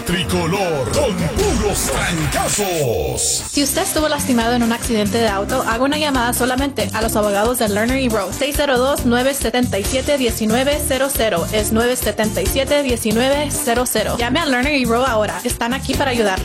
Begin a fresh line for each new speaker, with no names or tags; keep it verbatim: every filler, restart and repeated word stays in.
tricolor con puros trancazos.
Si usted estuvo lastimado en un accidente de auto, haga una llamada solamente a los abogados de Lerner y Rowe. seis cero dos, nueve siete siete, uno nueve cero cero. Es nueve siete siete, uno nueve cero cero. Llame a Lerner y Rowe ahora. Están aquí para ayudarle.